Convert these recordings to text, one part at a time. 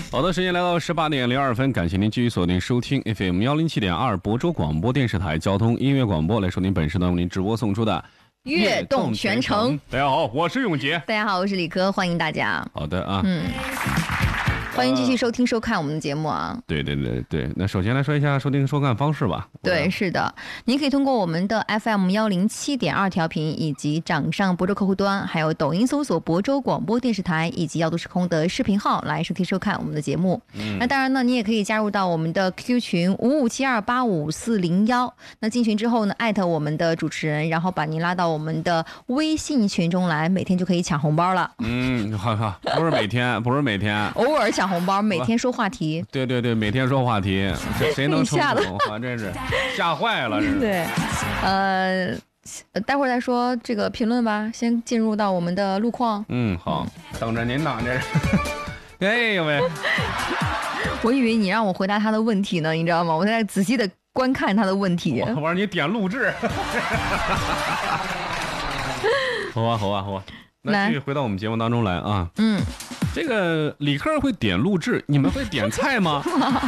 好的，时间来到18:02，感谢您继续锁定收听 FM 107.2亳州广播电视台交通音乐广播，来收听本时段为您直播送出的悦动全程。 大家好，我是永杰。 大家好，我是李科，欢迎大家。 好的啊， 欢迎继续收听收看我们的节目啊。 对，那首先来说一下收听收看方式吧。 对，是的，您可以通过我们的 FM 107.2调频，以及掌上亳州客户端，还有抖音搜索亳州广播电视台，以及耀都时空的视频号来收听收看我们的节目。那当然呢，你也可以加入到我们的 QQ 群5572855401。那进群之后呢，艾特我们的主持人，然后把您拉到我们的微信群中来，每天就可以抢红包了。 好，不是每天， 偶尔抢红包，每天说话题。 对，每天说话题，这谁能承受？真是吓坏了，这是。 对，待会儿再说这个评论吧，先进入到我们的路况。 好，等着您呢，这是。哎呦喂！ 我以为你让我回答他的问题呢，你知道吗？我在仔细的观看他的问题。 我让你点录制。好啊。那继续回到我们节目当中来啊。这个李科会点录制，你们会点菜吗？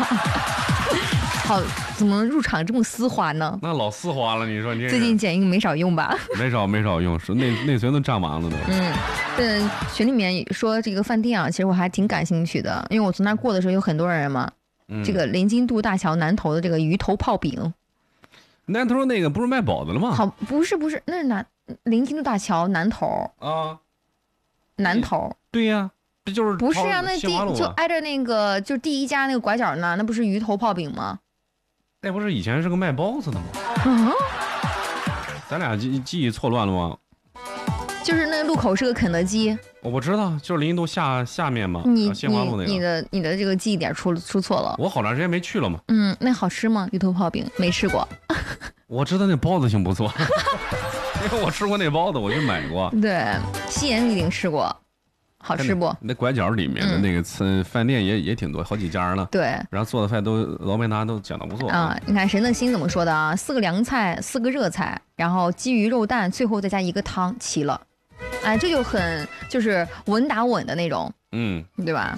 好，怎么入场这么丝滑呢？ 那老丝滑了，你说你这最近剪映没少用吧？ 没少用，是内存都占完了都。 群里面说这个饭店啊，其实我还挺感兴趣的，因为我从那儿过的时候有很多人嘛。这个临津渡大桥南头的这个鱼头泡饼， 南头那个不是卖包子了吗？ 好，不是，那是临津渡大桥南头啊， 南头。 对呀。这就是不是啊？那就挨着那个，就第一家那个拐角呢，那不是鱼头泡饼吗？ 那不是以前是个卖包子的吗？咱俩记忆错乱了吗？ 就是那个路口是个肯德基。 我不知道，就是临沂下面嘛。新华路那个。你的这个记忆点出错了。 我好长时间没去了嘛。 那好吃吗？鱼头泡饼没吃过。 我知道那包子挺不错，因为我吃过那包子，我去买过。 对，西岩一定吃过。好吃不？ 那拐角里面的那个饭店也挺多，好几家了。 对， 然后做的饭老板娘都讲的不错啊。你看神的心怎么说的啊？4个凉菜，4个热菜，然后鸡鱼肉蛋，最后再加1个汤，齐了。哎，这就是稳打稳的那种，对吧？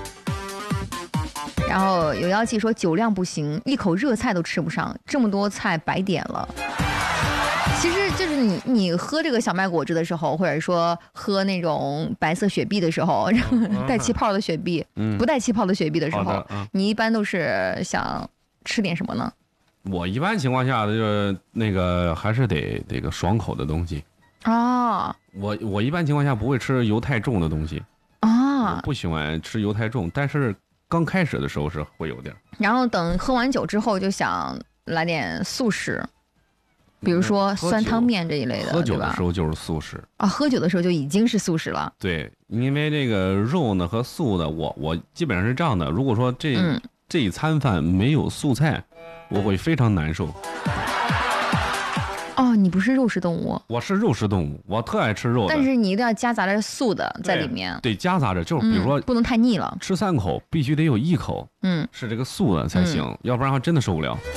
然后有妖气说酒量不行，一口热菜都吃不上，这么多菜白点了。其实就是你喝这个小麦果汁的时候，或者说喝那种白色雪碧的时候，带气泡的雪碧，不带气泡的雪碧的时候，你一般都是想吃点什么呢？ 我一般情况下就是那个还是得个爽口的东西啊。 我一般情况下不会吃油太重的东西啊，我不喜欢吃油太重，但是刚开始的时候是会有点。然后等喝完酒之后就想来点素食。比如说酸汤面这一类的， 喝酒的时候就是素食啊，喝酒的时候就已经是素食了。 对，因为这个肉呢和素的，我基本上是这样的。如果说这一餐饭没有素菜，我会非常难受。 哦，你不是肉食动物？ 我是肉食动物，我特爱吃肉的。 但是你一定要夹杂着素的在里面。 对，夹杂着，就是比如说不能太腻了， 吃3口必须得有1口，是这个素的才行，要不然还真的受不了。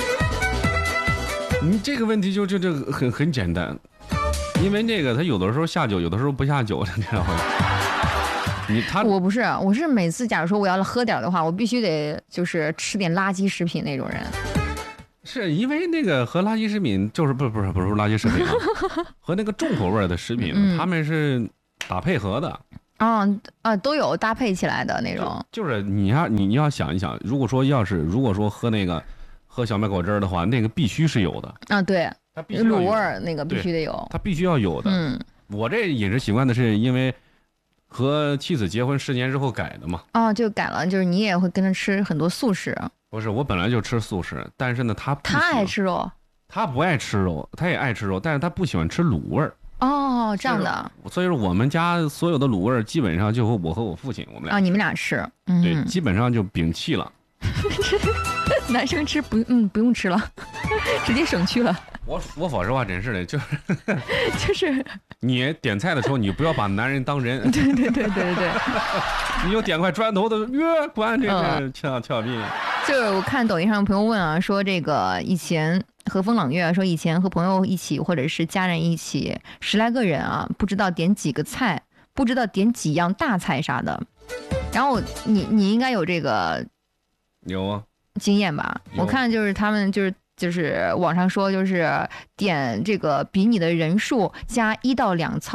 你这个问题就很简单，因为那个他有的时候下酒，有的时候不下酒，你知道吗？ 我不是，我是每次假如说我要喝点的话，我必须得就是吃点垃圾食品那种人。 是因为那个和垃圾食品就是不是垃圾食品和那个重口味的食品，他们是打配合的。 都有搭配起来的那种。 就是你要想一想，如果说喝小麦果汁的话，那个必须是有的啊，对，卤味儿那个必须得有， 它必须要有的。我这饮食习惯的是因为和妻子结婚10年之后改的嘛。 就改了，就是你也会跟着吃很多素食。 不是，我本来就吃素食，但是呢，他爱吃肉， 他不爱吃肉，他也爱吃肉，但是他不喜欢吃卤味儿。 这样的。 所以说我们家所有的卤味儿基本上就我和我父亲我们俩你们俩吃， 对，基本上就摒弃了。 男生吃不用吃了，直接省去了。 我说实话，真是的，就是你点菜的时候，你不要把男人当人。 对， 你就点块砖头的，关这个俏皮。 就是我看抖音上朋友问啊，说这个以前和风朗月说以前和朋友一起或者是家人一起10来个人啊，不知道点几个菜，不知道点几样大菜啥的。 然后你应该有这个有啊经验吧？我看就是他们就是网上说就是点这个比你的人数加1到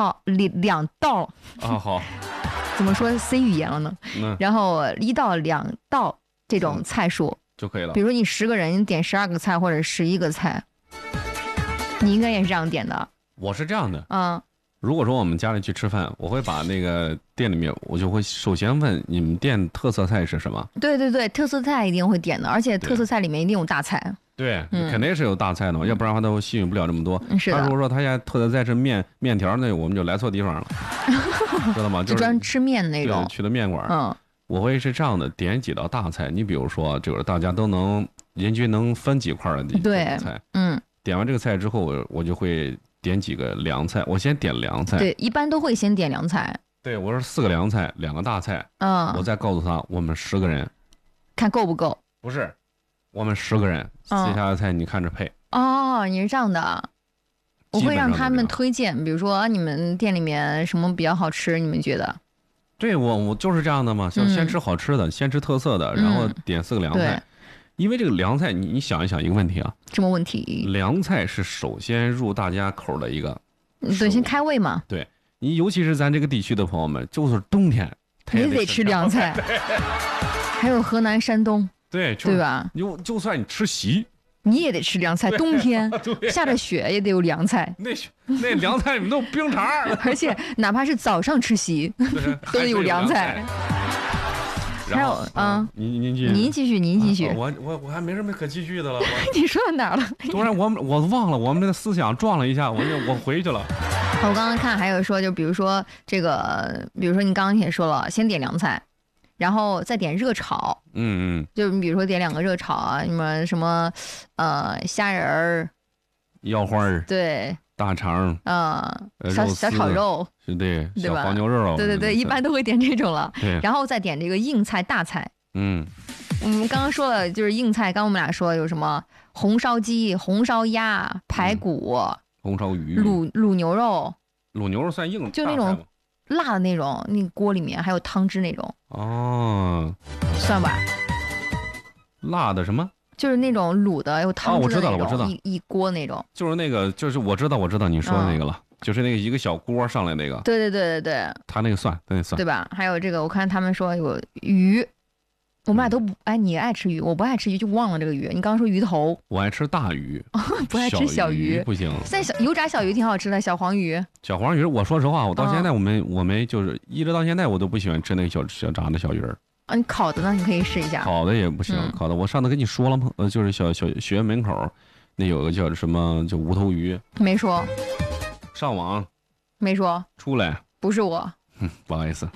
2道啊好， 怎么说 C 语言了呢？然后1到2道这种菜数就可以了。 比如你10个人，你点12个菜或者11个菜，你应该也是这样点的。 我是这样的，如果说我们家里去吃饭，我会把那个店里面，我就会首先问你们店特色菜是什么？ 对对对，特色菜一定会点的，而且特色菜里面一定有大菜。 对，肯定是有大菜的嘛，要不然的话他会吸引不了这么多。 是的。 他如果说他家特色菜是面条，那我们就来错地方了，知道吗？ 就专吃面那种。 去的面馆。我会是这样的，点几道大菜，你比如说这个大家都能人均能分几块的对菜。点完这个菜之后，我就会点几个凉菜，我先点凉菜。 对，一般都会先点凉菜。 对，我说4个凉菜，2个大菜。我再告诉他我们10个人， 看够不够？ 不是。我们10个人，接下来的菜你看着配。 哦，你是这样的，我会让他们推荐，比如说你们店里面什么比较好吃，你们觉得？ 对，我就是这样的嘛，就先吃好吃的，先吃特色的，然后点4个凉菜。因为这个凉菜，你想一想一个问题啊。 什么问题？ 凉菜是首先入大家口的一个。 对，先开胃嘛。 对，你尤其是咱这个地区的朋友们，就是冬天也得吃凉菜。还有河南、山东。 对， 对吧？ 就算你吃席， 你也得吃凉菜。冬天下着雪也得有凉菜。 那凉菜里面都有冰碴。 而且哪怕是早上吃席，都得有凉菜。还有您继续。 我还没什么可继续的了。 你说到哪儿了？ 突然我忘了，我们的思想撞了一下，我回去了。 我刚刚看还有说，就比如说这个，比如说你刚刚也说了，先点凉菜。然后再点热炒，就你比如说点2个热炒啊，什么虾仁儿、 腰花儿， 对， 大肠， 小炒肉， 对，小黄牛肉， 对，一般都会点这种了。 对， 然后再点这个硬菜、大菜。我们刚刚说了，就是硬菜，刚我们俩说有什么红烧鸡、红烧鸭、排骨、 红烧鱼、 卤牛肉。 卤牛肉算硬， 就那种辣的那种，那锅里面还有汤汁那种。算吧。 辣的什么？ 就是那种卤的有汤汁的那种。 我知道， 一锅那种。 就是那个，就是我知道你说的那个了，就是那个一个小锅上来那个。 对。 他那个算， 对吧？还有这个，我看他们说有鱼。我们俩都不你爱吃鱼，我不爱吃鱼，就忘了这个鱼。你刚刚说鱼头， 我爱吃大鱼， 不爱吃小鱼， 不行。 现在油炸小鱼挺好吃的，小黄鱼。 小黄鱼，我说实话，我到现在我没就是一直到现在我都不喜欢吃那个小炸的小鱼儿。 你烤的呢？你可以试一下。 烤的也不行，烤的我上次跟你说了吗？就是小学院门口那有个叫什么叫无头鱼。 没说。 上网。 没说。 出来。 不是我。 不好意思。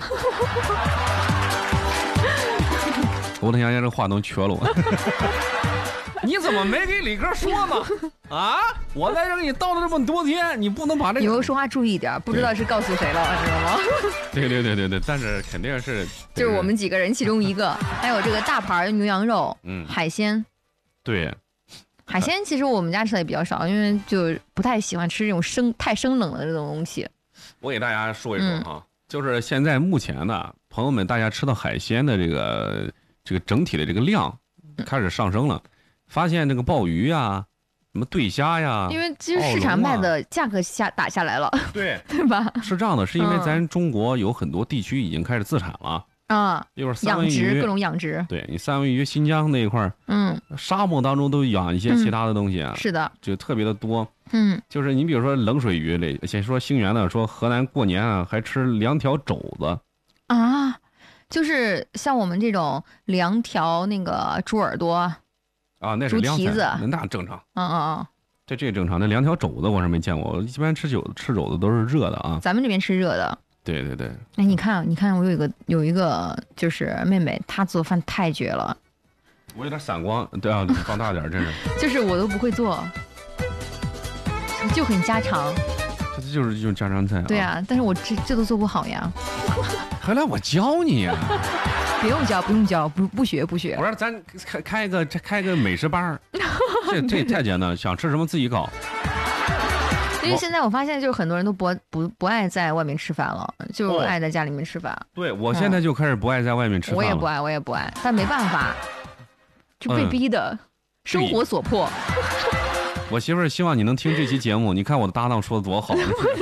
我等下这话都缺了我。你怎么没给李哥说呢？我在这给你倒了这么多天，你不能把这个。 以后说话注意点，不知道是告诉谁了，知道吗？ 对，但是肯定是。 就是我们几个人其中一个，还有这个大盘牛羊肉，海鲜。 对。 海鲜其实我们家吃的也比较少，因为就不太喜欢吃这种太生冷的这种东西。 我给大家说一说哈，就是现在目前呢，朋友们大家吃到海鲜的这个整体的这个量开始上升了，发现这个鲍鱼呀、什么对虾呀， 因为其实市场卖的价格打下来了， 对吧？ 是这样的，是因为咱中国有很多地区已经开始自产了就是养殖各种养殖， 对你三文鱼，新疆那一块沙漠当中都养一些其他的东西是的， 就特别的多。就是你比如说冷水鱼类，先说兴源的，说河南过年还吃2条肘子就是像我们这种2条那个猪耳朵那是猪蹄子， 那正常。这正常。那2条肘子我是没见过，我一般吃肘子都是热的咱们这边吃热的。 对。 哎，你看，我有一个就是妹妹，她做饭太绝了。 我有点散光，对放大点，真是。 就是我都不会做，就很家常。 这就是家常菜。 对啊，但是我这都做不好呀。 回来我教你呀。 不用教，不学。我说咱开个美食班这太简单，想吃什么自己搞。 因为现在我发现，就是很多人都不爱在外面吃饭了，就爱在家里面吃饭。 对，我现在就开始不爱在外面吃饭了。 我也不爱，但没办法，就被逼的，生活所迫。 我媳妇儿希望你能听这期节目，你看我的搭档说的多好。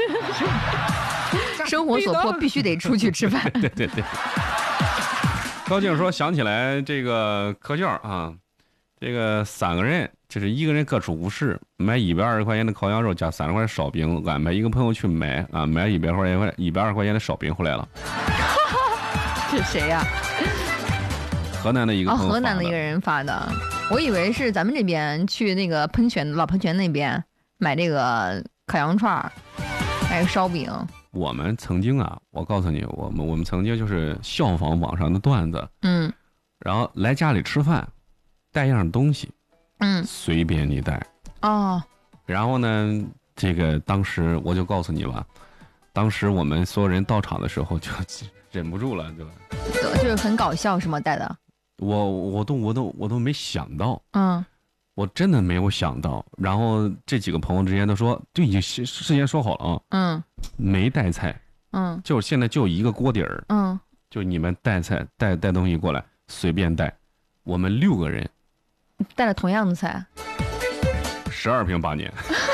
生活所迫，必须得出去吃饭。 对。高静说想起来这个科教啊，这个3个人，就是一个人各出50，买120块钱的烤羊肉加30块烧饼，安排一个朋友去买啊，买120块钱的烧饼回来了。 这谁呀？ 河南的一个朋友河南的一个人发的，我以为是咱们这边去那个老喷泉那边买这个烤羊串，买个烧饼。 我们曾经啊，我告诉你，我们曾经就是效仿网上的段子，然后来家里吃饭，带样东西，随便你带哦。 然后呢，这个当时我就告诉你吧，当时我们所有人到场的时候就忍不住了，对吧？ 就是很搞笑是吗？带的？ 我都没想到，我真的没有想到。然后这几个朋友之间都说，就已经事先说好了啊，没带菜，就是现在就一个锅底儿，就你们带菜带东西过来随便带，我们6个人带了同样的菜 ，12瓶8年。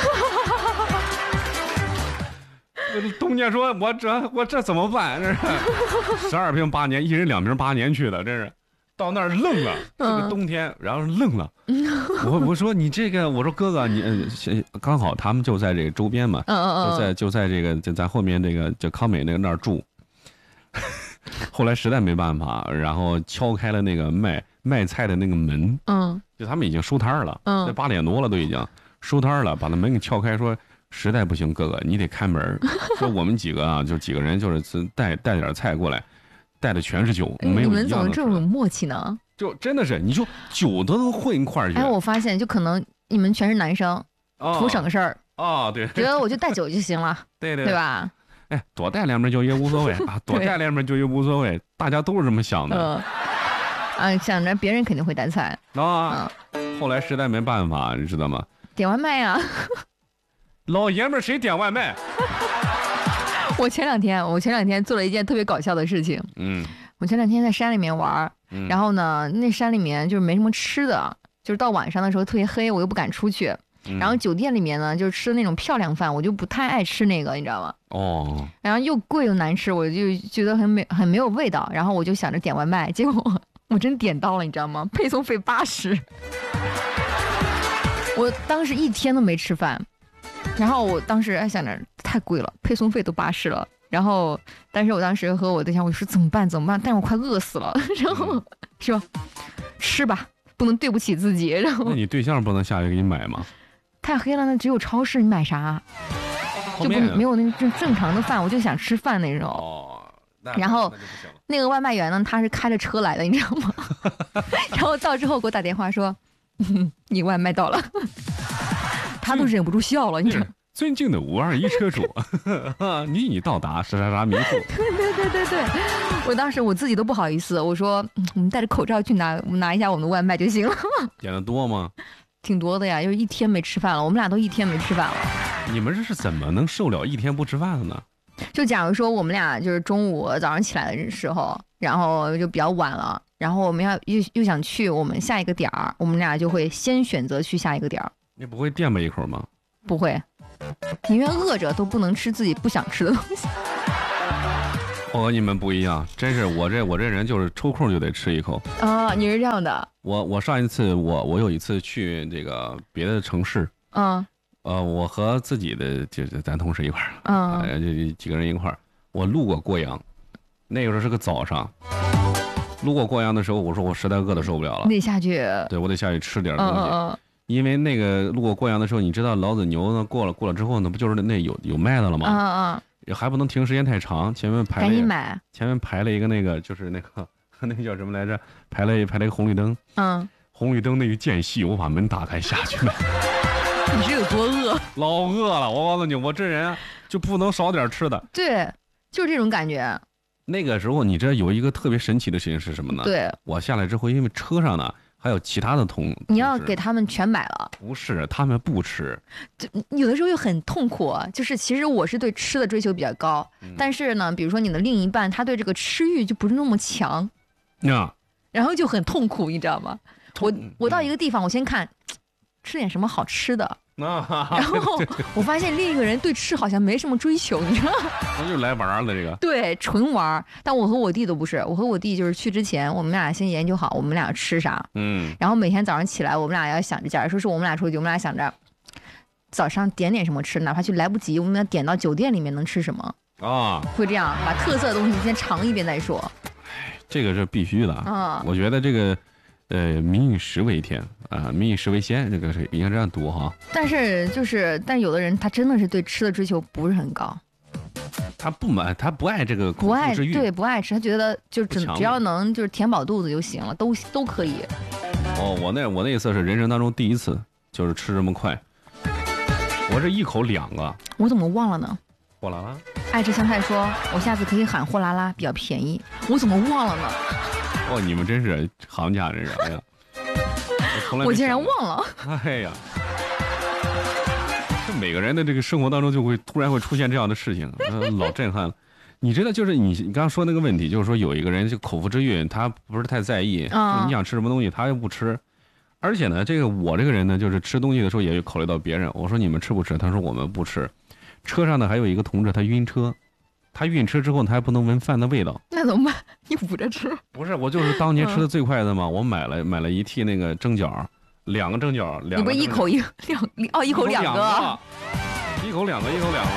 东家说我这怎么办？这是12瓶8年，一人2瓶8年去的，这是。到那儿愣了，这个冬天，然后愣了。我说你这个，我说哥哥你刚好他们就在这个周边嘛，就在这个就在后面这个就康美那儿住。后来实在没办法，然后敲开了那个卖菜的那个门，就他们已经收摊了，这8点多了都已经收摊了，把那门给撬开，说实在不行，哥哥你得开门。说我们几个啊，就几个人就是带点菜过来。带的全是酒，没有一样的。 你们怎么这么有默契呢？ 就真的是，你说酒都能混一块儿去。 我发现就可能你们全是男生，图省事儿对， 觉得我就带酒就行了， 对吧？ 多带2瓶酒也无所谓啊，多带2瓶酒也无所谓，大家都是这么想的。 想着别人肯定会带菜后来实在没办法，你知道吗？ 点外卖呀。 老爷们儿谁点外卖？ 我前两天做了一件特别搞笑的事情。我前2天在山里面玩，然后呢，那山里面就是没什么吃的，就是到晚上的时候特别黑，我又不敢出去。然后酒店里面呢，就是吃那种漂亮饭，我就不太爱吃那个，你知道吗？然后又贵又难吃，我就觉得很没有味道。然后我就想着点外卖，结果我真点到了，你知道吗？配送费80。我当时1天都没吃饭。然后我当时想着太贵了，配送费都80了。然后，但是我当时和我对象我说怎么办？但我快饿死了。然后说吃吧，不能对不起自己。然后那你对象不能下去给你买吗？ 太黑了，那只有超市，你买啥？就没有那正常的饭，我就想吃饭那种。然后那个外卖员呢，他是开着车来的，你知道吗？然后到之后给我打电话说，你外卖到了。他都忍不住笑了，你知道？ 尊敬的521车主，你已到达啥民宿。 对，我当时我自己都不好意思，我说我们戴着口罩去拿一下我们的外卖就行了。 点的多吗？ 挺多的呀，就是1天没吃饭了，我们俩都1天没吃饭了。 你们这是怎么能受了1天不吃饭的呢？ 就假如说我们俩就是中午早上起来的时候，然后就比较晚了，然后我们又想去我们下一个点儿，我们俩就会先选择去下一个点儿。 你不会垫吧一口吗？ 不会，宁愿饿着都不能吃自己不想吃的东西。 我和你们不一样，真是我这人就是抽空就得吃一口啊！你是这样的？ 我上一次我有一次去这个别的城市，我和自己的就是咱同事一块儿，就几个人一块儿，我路过过阳，那个时候是个早上，路过过阳的时候，我说我实在饿得受不了了， 你得下去， 对我得下去吃点东西。因为那个路过过阳的时候，你知道老子牛呢过了之后呢，不就是那有卖的了吗？还不能停时间太长，前面排了，赶紧买。前面排了一个那个就是那个叫什么来着？排了一个红绿灯。红绿灯那一间隙，我把门打开下去买。 你是有多饿？ 老饿了，我告诉你，我这人就不能少点吃的。 对，就是这种感觉。 那个时候，你知道有一个特别神奇的事情是什么呢？ 对， 我下来之后，因为车上呢。 还有其他的你要给他们全买了？ 不是，他们不吃。 有的时候又很痛苦，就是其实我是对吃的追求比较高，但是呢，比如说你的另一半他对这个吃欲就不是那么强，然后就很痛苦，你知道吗？我到一个地方，我先看吃点什么好吃的。然后我发现另一个人对吃好像没什么追求，你知道吗？ 那就来玩了这个。 对，纯玩。但我和我弟都不是，我和我弟就是去之前，我们俩先研究好我们俩吃啥，然后每天早上起来，我们俩要想着，假如说是我们俩出去，我们俩想着早上点什么吃，哪怕去来不及，我们要点到酒店里面能吃什么啊？会这样把特色的东西先尝一遍再说。 这个是必须的啊！我觉得这个。民以食为天啊，民以食为先，这个是应该这样读哈。 但有的人他真的是对吃的追求不是很高， 他不爱这个口腹之欲， 对，不爱吃，他觉得就只要能就是填饱肚子就行了，都可以。 我那一次是人生当中第一次，就是吃这么快，我这一口2个， 我怎么忘了呢？ 货拉拉， 爱吃香菜说，我下次可以喊货拉拉，比较便宜，我怎么忘了呢？ 你们真是行家，真是！哎呀， 我竟然忘了！ 哎呀，这每个人的这个生活当中就会突然会出现这样的事情，老震撼了。你知道，就是你刚刚说那个问题，就是说有一个人就口腹之欲，他不是太在意，你想吃什么东西，他又不吃。而且呢，我这个人呢，就是吃东西的时候也考虑到别人。我说你们吃不吃？他说我们不吃。车上呢还有一个同志，他晕车。他晕车之后，他还不能闻饭的味道， 那怎么办？你捂着吃？ 不是，我就是当年吃的最快的嘛。我买了一屉那个蒸饺，2个蒸饺， 你不是一口2个？一口2个， 一口2个。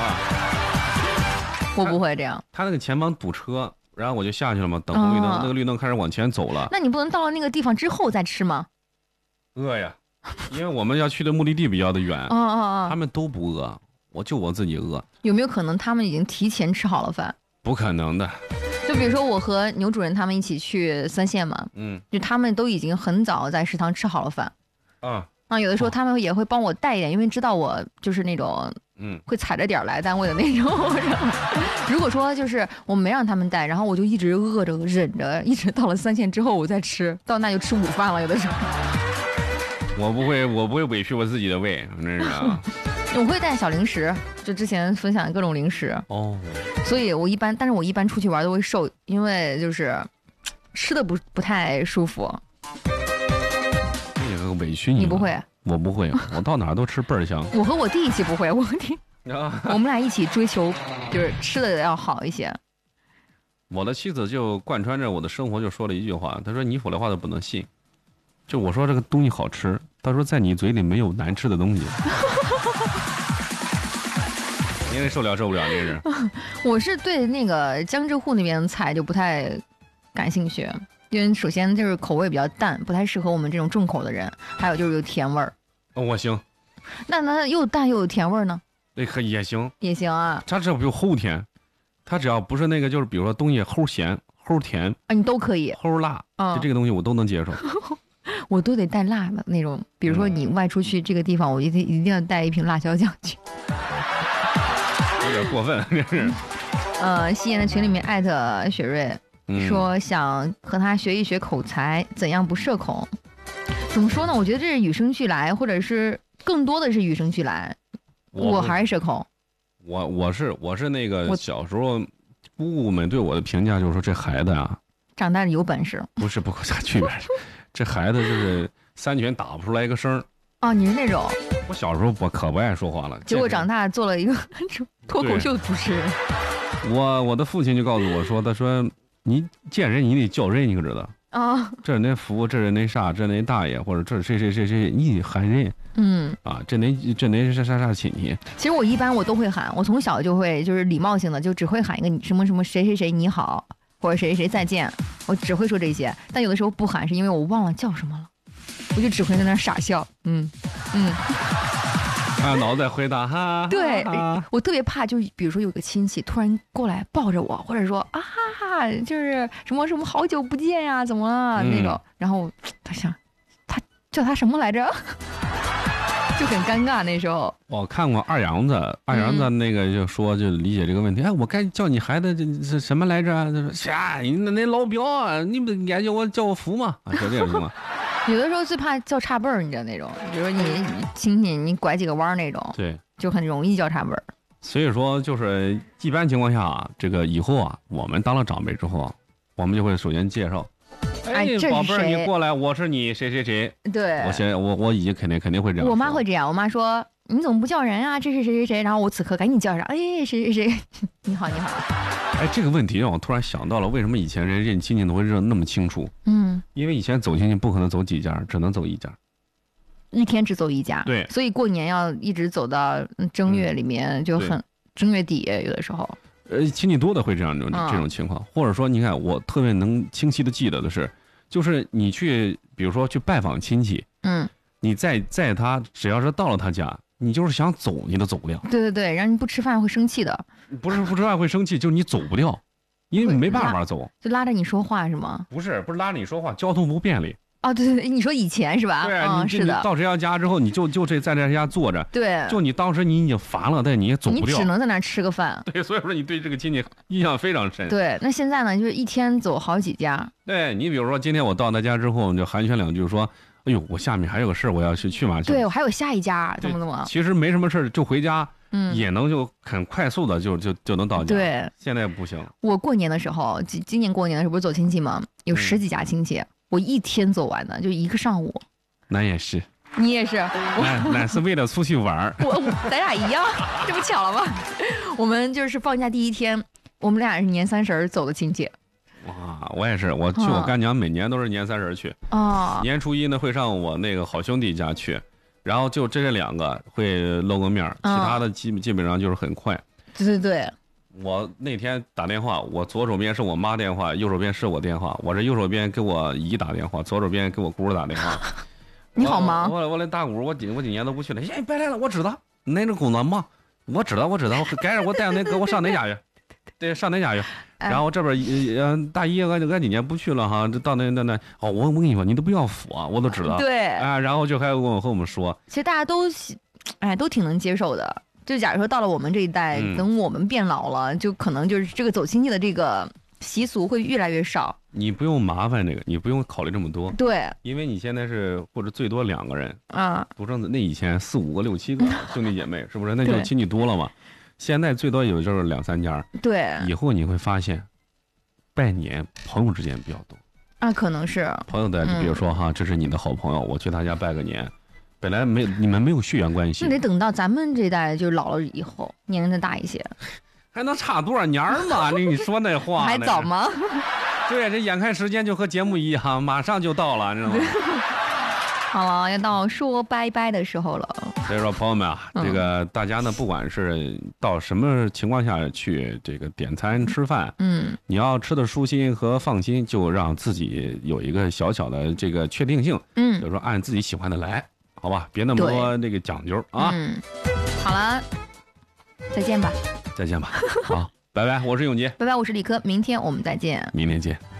我不会这样。 他那个前方堵车，然后我就下去了嘛，等红绿灯，那个绿灯开始往前走了。 那你不能到了那个地方之后再吃吗？ 饿呀，因为我们要去的目的地比较的远。他们都不饿。我自己饿， 有没有可能他们已经提前吃好了饭？ 不可能的。 就比如说我和牛主任他们一起去三线嘛，就他们都已经很早在食堂吃好了饭。有的时候他们也会帮我带一点，因为知道我就是那种会踩着点来单位的那种。如果说就是我没让他们带，然后我就一直饿着忍着，一直到了三线之后我再吃，到那就吃午饭了。有的时候我不会委屈我自己的胃，真是啊。 我会带小零食，就之前分享的各种零食所以但是我一般出去玩都会瘦，因为就是吃的不太舒服。 这个委屈你不会？ 我不会，我到哪儿都吃倍儿香。 我和我弟一起不会，我们俩一起追求就是吃的要好一些。 我的妻子就贯穿着我的生活，就说了一句话，她说你说的话都不能信。就我说这个东西好吃，她说在你嘴里没有难吃的东西。因为受不了，这是。 我是对那个江浙沪那边的菜就不太感兴趣，因为首先就是口味比较淡，不太适合我们这种重口的人。还有就是有甜味儿。 我行。 那又淡又有甜味儿呢？ 也行。 也行啊。 它只要不齁甜，它只要不是那个就是比如说东西齁咸、齁甜你都可以。 齁辣就这个东西我都能接受。 我都得带辣的那种，比如说你外出去这个地方，我一定要带一瓶辣椒酱去。 有点过分，真是。 西岩的群里面艾特雪瑞说想和他学一学口才，怎样不社恐？怎么说呢？我觉得这是与生俱来，或者是更多的是与生俱来。我还是社恐。 我是那个小时候，姑姑们对我的评价就是说这孩子啊， 长大了有本事。 不是啥区别？这孩子就是3拳打不出来一个声儿。你是那种？ 我小时候我可不爱说话了， 结果长大做了一个脱口秀主持人。 我的父亲就告诉我说，他说你见人你得叫人，你可知道？这是那福，这是那啥，这那大爷，或者这谁，你得喊人。这那啥亲戚。 其实我一般我都会喊，我从小就会就是礼貌性的，就只会喊一个什么什么谁你好，或者谁再见，我只会说这些。但有的时候不喊是因为我忘了叫什么了。我就只会在那傻笑， 脑袋回答哈。 对，我特别怕，就是比如说有个亲戚突然过来抱着我，或者说就是什么好久不见呀，怎么了那种，然后他想，他叫他什么来着，就很尴尬那时候。 我看过二杨子那个就理解这个问题。我该叫你孩子这什么来着？他说你那老表啊，你不该叫我福吗？就这样行吗？ 有的时候最怕叫差辈儿，你知道那种，比如说你亲戚你拐几个弯儿那种， 对， 就很容易叫差辈儿。 所以说就是一般情况下啊，这个以后啊，我们当了长辈之后啊，我们就会首先介绍， 这是宝贝儿， 谁你过来，我是你谁谁谁。 对， 我以及肯定会这样说。 我妈会这样，我妈说你怎么不叫人啊？这是谁谁谁？然后我此刻赶紧叫上，哎，谁谁谁，你好你好。 哎，这个问题让我突然想到了，为什么以前人认亲戚都会认那么清楚？因为以前走亲戚不可能走几家，只能走一家， 一天只走一家。 对， 所以过年要一直走到正月里面，就很正月底有的时候。 亲戚多的会这样这种情况，或者说你看我特别能清晰的记得的是，就是你去比如说去拜访亲戚，你在他只要是到了他家，你就是想走你都走不了。 对对对，然后你不吃饭会生气的。 不是不吃饭会生气，就是你走不掉，因为你没办法走。 就拉着你说话是吗？ 不是拉着你说话，交通不便利。 哦，对对对，你说以前是吧？ 对啊， 是的。 你到谁家之后，你就在这家坐着。 对。 就你当时你已经烦了，但你也走不掉。 你只能在那儿吃个饭。 对，所以说你对这个亲戚印象非常深。 对，那现在呢，就是一天走好几家。 对，你比如说今天我到他家之后，你就寒暄两句说，哎呦，我下面还有个事我要去嘛。 对，我还有下一家，怎么。 其实没什么事就回家。也能就很快速的就能到家。 对， 现在不行。我过年的时候，今年过年的时候不是走亲戚吗？有10几家亲戚，我一天走完的，就一个上午。 咱也是。 你也是。 咱是为了出去玩。 咱俩一样，这不巧了吗？我们就是放假第一天，我们俩是年30走的亲戚。 哇，我也是，我去我干娘每年都是年30去。年初一呢会上我那个好兄弟家去。然后就这2个会露个面，其他的基本上就是很快。 对对对， 我那天打电话，我左手边是我妈电话，右手边是我电话，我这右手边给我姨打电话，左手边给我姑打电话。 你好忙。 我那大姑，我几年都不去了。哎，别来了，我知道，那个工作忙，我知道，改着我带着那哥我上哪家去？对，上哪家去？然后这边大姨，俺今年不去了哈，这到那我跟你说，你都不要扶啊，我都知道。 对啊，然后就还和我们说， 其实大家都挺能接受的。就假如说到了我们这一代，等我们变老了，就可能就是这个走亲戚的这个习俗会越来越少。 你不用麻烦这个，你不用考虑这么多。 对， 因为你现在是或者最多2个人啊，不正那以前4、5个、6、7个兄弟姐妹，是不是？那就亲戚多了嘛。现在最多有就是2、3家。 对，以后你会发现，拜年朋友之间比较多啊，可能是朋友的，比如说哈，这是你的好朋友，我去他家拜个年，本来你们没有血缘关系， 那得等到咱们这一代就老了以后，年龄再大一些， 还能差多少年嘛？你说那话还早吗？ 对，这眼看时间就和节目一样，马上就到了，你知道吗？ 好了，要到说拜拜的时候了。 所以说，朋友们啊，这个大家呢，不管是到什么情况下去这个点餐吃饭，你要吃的舒心和放心，就让自己有一个小小的这个确定性，就是说按自己喜欢的来，好吧，别那么多那个讲究啊。 好了，再见吧。 再见吧。好，拜拜，我是永杰。 拜拜，我是李科，明天我们再见。 明天见。